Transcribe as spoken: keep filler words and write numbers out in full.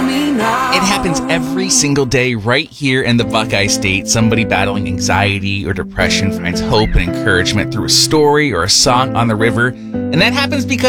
me now. It happens every single day right here in the Buckeye State. Somebody battling anxiety or depression finds hope and encouragement through a story or a song on the river. And that happens because